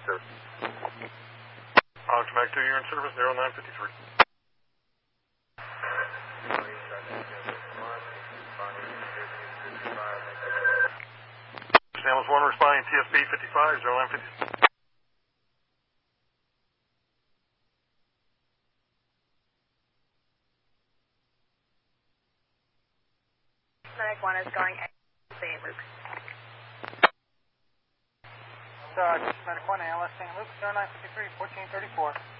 service. Automatic 2, you're in service, 0953. Ambulance 1 responding TSB 55, 0953. Medic 1 is going St. Luke. Medic 1, ALS St. Luke, 0953, 1434.